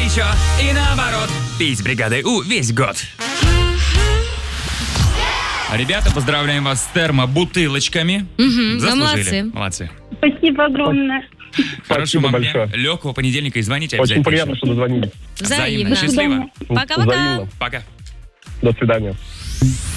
еще. И наоборот, пить с бригадой У весь год. Ребята, поздравляем вас с термобутылочками. Заслужили. Молодцы. Спасибо огромное. Хорошего вам дня. большое. Легкого понедельника и звоните Очень обязательно. приятно, что дозвонились. Взаимно. Взаимно. Счастливо. Пока-пока. Взаимно. Пока. До свидания.